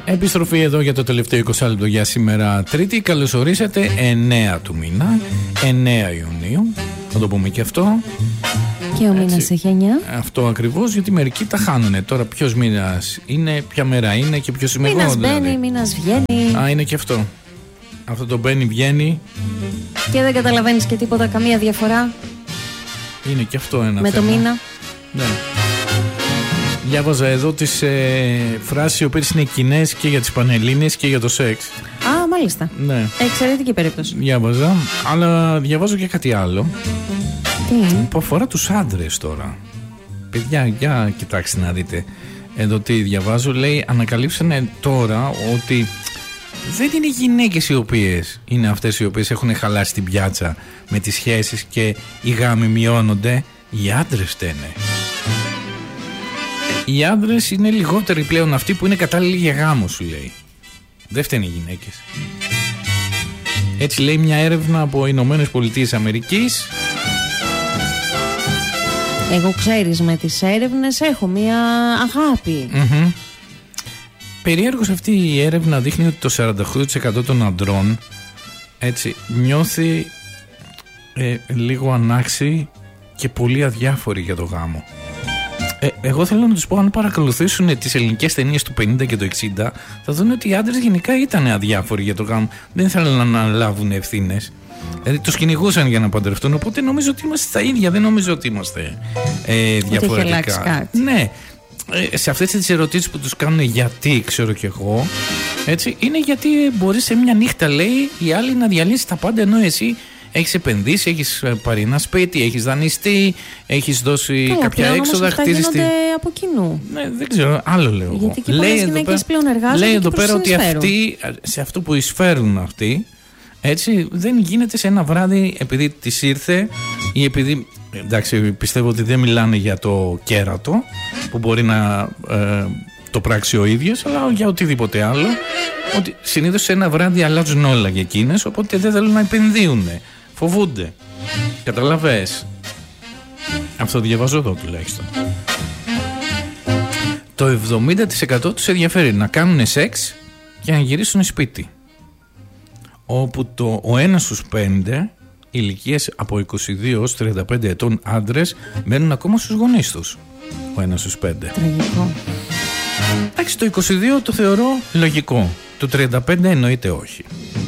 Επιστροφή εδώ για το τελευταίο 20 λεπτό για σήμερα Τρίτη. Καλώς ορίσατε, 9 του μήνα, 9 Ιουνίου. Θα το πούμε και αυτό. Και ο μήνας έχει 9. Αυτό ακριβώς, γιατί μερικοί τα χάνουνε. Τώρα ποιος μήνας είναι, ποια μέρα είναι και ποιος είμαι εγώ. Μήνας μπαίνει, μήνας βγαίνει. Α, είναι και αυτό. Αυτό το μπαίνει, βγαίνει. Και δεν καταλαβαίνεις και τίποτα, καμία διαφορά. Είναι και αυτό ένα με θέμα. Το μήνα. Ναι. Διάβαζα εδώ τις φράσεις οι οποίες είναι κοινές και για τις Πανελλήνιες και για το σεξ. Α, μάλιστα. Ναι. Εξαιρετική περίπτωση. Διάβαζα, αλλά διαβάζω και κάτι άλλο. Τι? Που αφορά τους άντρες τώρα. Παιδιά, για κοιτάξτε να δείτε. Εδώ τι διαβάζω, λέει, ανακαλύψανε τώρα ότι δεν είναι οι γυναίκες οι οποίες είναι αυτές οι οποίες έχουν χαλάσει την πιάτσα με τις σχέσεις και οι γάμοι μειώνονται. Οι άντρες φταίνε. Οι άντρες είναι λιγότεροι πλέον αυτοί που είναι κατάλληλοι για γάμο, σου λέει. Δεν φταίνε οι γυναίκες. Έτσι λέει μια έρευνα από Ηνωμένες Πολιτείες Αμερικής. Εγώ, ξέρεις, με τις έρευνες έχω μια αγάπη. Περιέργως αυτή η έρευνα δείχνει ότι το 48% των αντρών έτσι νιώθει λίγο ανάξιοι και πολύ αδιάφοροι για το γάμο. Εγώ θέλω να τους πω, αν παρακολουθήσουν τις ελληνικές ταινίες του 50 και του 60, θα δουν ότι οι άντρες γενικά ήταν αδιάφοροι για το γάμο. Δεν ήθελαν να αναλάβουν ευθύνες. Δηλαδή τους κυνηγούσαν για να παντρευτούν. Οπότε νομίζω ότι είμαστε τα ίδια. Δεν νομίζω ότι είμαστε διαφορετικά. Ναι. Σε αυτές τις ερωτήσεις που τους κάνουν γιατί, ξέρω κι εγώ, έτσι, είναι γιατί μπορεί σε μια νύχτα, λέει, η άλλη να διαλύσει τα πάντα, ενώ εσύ έχεις επενδύσει, έχεις πάρει ένα σπίτι, έχεις δανειστεί, έχεις δώσει κάποια έξοδα, χτίζεις. Αυτά γίνονται από κοινού. Ναι, δεν ξέρω, άλλο λέω. Γιατί και πολλές γυναίκες πλέον εργάζονται. Λέει εδώ πέρα ότι αυτοί, σε αυτό που εισφέρουν αυτοί, έτσι, δεν γίνεται σε ένα βράδυ επειδή της ήρθε ή επειδή. Εντάξει, πιστεύω ότι δεν μιλάνε για το κέρατο που μπορεί να το πράξει ο ίδιος, αλλά για οτιδήποτε άλλο. Ότι συνήθως σε ένα βράδυ αλλάζουν όλα για εκείνες, οπότε δεν θέλουν να επενδύουν. Φοβούνται. Καταλαβες. Αυτό διαβάζω εδώ τουλάχιστον. Το 70% τους ενδιαφέρει να κάνουν σεξ και να γυρίσουν σπίτι. Όπου ο ένας στους 5 ηλικίες από 22 ως 35 ετών άντρες μένουν ακόμα στους γονείς τους. Ο ένας στους 5. Τραγικό. Εντάξει, το 22 το θεωρώ λογικό. Το 35 εννοείται όχι.